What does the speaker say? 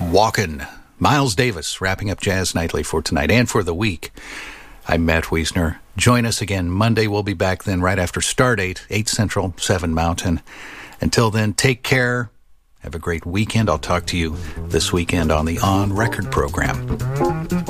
Walkin'. Miles Davis wrapping up Jazz Nightly for tonight and for the week. I'm Matt Wiesner. Join us again Monday. We'll be back then right after Stardate, 8 Central, 7 Mountain. Until then, take care. Have a great weekend. I'll talk to you this weekend on the On Record program.